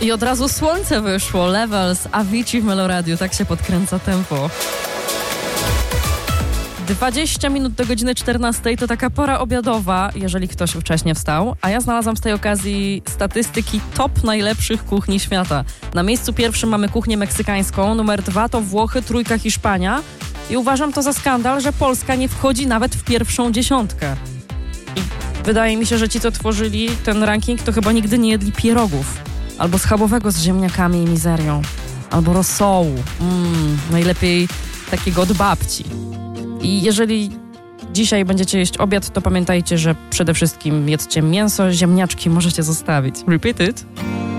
I od razu słońce wyszło. Levels, Avicii w Meloradiu. Tak się podkręca tempo. 20 minut do godziny 14 to taka pora obiadowa, jeżeli ktoś wcześnie wstał, a ja znalazłam z tej okazji statystyki top najlepszych kuchni świata. Na miejscu pierwszym mamy kuchnię meksykańską, numer 2 to Włochy, 3 Hiszpania i uważam to za skandal, że Polska nie wchodzi nawet w pierwszą dziesiątkę. I wydaje mi się, że ci, co tworzyli ten ranking, to chyba nigdy nie jedli pierogów, albo schabowego z ziemniakami i mizerią, albo rosołu, najlepiej takiego od babci. I jeżeli dzisiaj będziecie jeść obiad, to pamiętajcie, że przede wszystkim jedzcie mięso, ziemniaczki możecie zostawić. Repeat it.